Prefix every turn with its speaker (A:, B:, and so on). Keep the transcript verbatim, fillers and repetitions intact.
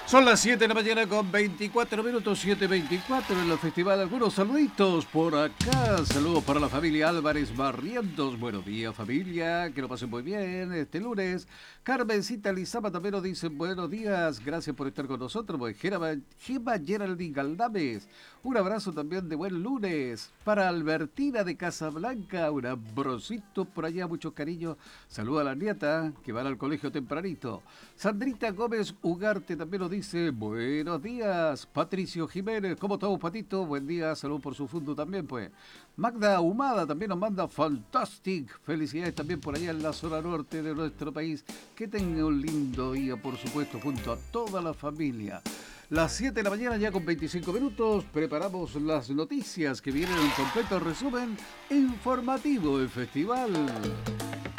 A: Son las siete de la mañana con veinticuatro minutos, siete veinticuatro en el festival. Algunos saluditos por acá. Saludos para la familia Álvarez Barrientos. Buenos días, familia. Que lo pasen muy bien este lunes. Carmencita Lizama también nos dice buenos días. Gracias por estar con nosotros. Pues, Gema, Gema Geraldine Galdames. Un abrazo también de buen lunes. Para Albertina de Casablanca. Un abracito por allá, muchos cariños. Saluda a la nieta que van al colegio tempranito. Sandrita Gómez Ugarte también nos dice buenos días. Patricio Jiménez, ¿cómo estamos, Patito? Buen día, salud por su fondo también, pues. Magda Ahumada también nos manda fantastic. Felicidades también por allá en la zona norte de nuestro país. Que tenga un lindo día, por supuesto, junto a toda la familia. Las siete de la mañana ya con veinticinco minutos, preparamos las noticias que vienen en un completo resumen informativo del festival.